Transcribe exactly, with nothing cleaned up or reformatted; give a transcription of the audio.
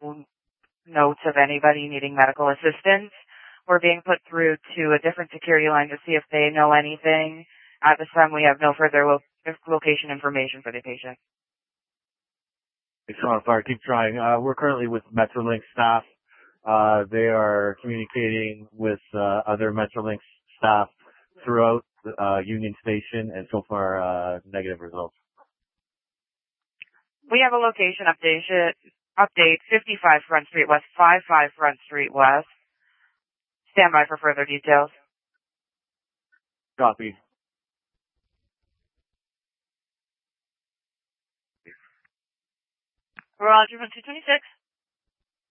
notes of anybody needing medical assistance. We're being put through to a different security line to see if they know anything. At this time, we have no further lo- location information for the patient. Excellent, Fire. Keep trying. Uh, we're currently with Metrolink staff. Uh, they are communicating with uh, other Metrolink staff throughout uh, Union Station, and so far, uh, negative results. We have a location update. Update fifty-five Front Street West, fifty-five Front Street West. Stand by for further details. Copy. Roger, one two twenty-six.